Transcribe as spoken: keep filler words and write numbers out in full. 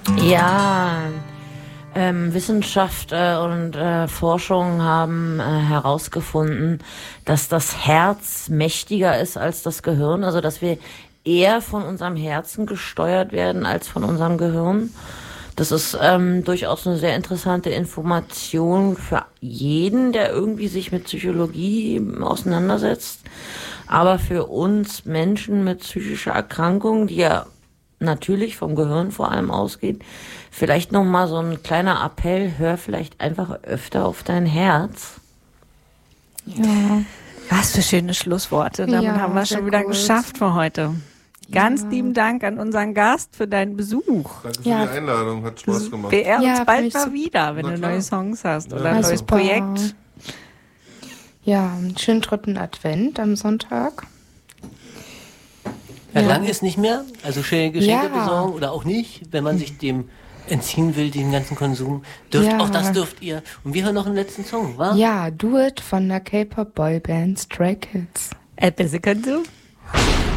Ja, ähm, Wissenschaft äh, und äh, Forschung haben äh, herausgefunden, dass das Herz mächtiger ist als das Gehirn, also dass wir eher von unserem Herzen gesteuert werden als von unserem Gehirn. Das ist ähm, durchaus eine sehr interessante Information für jeden, der irgendwie sich mit Psychologie auseinandersetzt. Aber für uns Menschen mit psychischer Erkrankung, die ja natürlich vom Gehirn vor allem ausgeht, vielleicht nochmal so ein kleiner Appell, hör vielleicht einfach öfter auf dein Herz. Ja. Was für schöne Schlussworte. Damit Ja, haben wir sehr schon wieder gut. geschafft für heute. Ganz Ja. lieben Dank an unseren Gast für deinen Besuch. Danke für Ja. die Einladung, hat Spaß gemacht. Beehr Ja, uns fand bald ich mal super. wieder, wenn Na du klar. neue Songs hast Ja. oder ein Na, neues super. Projekt. Ja, einen schönen dritten Advent am Sonntag. Ja, Ja. lang ist nicht mehr. Also schöne Geschenke Ja. besorgen oder auch nicht, wenn man sich dem entziehen will, den ganzen Konsum. Dürft, Ja. Auch das dürft ihr. Und wir hören noch einen letzten Song, wa? Ja, Do It von der K-Pop-Boyband Stray Kids. Ein bisschen kannst du.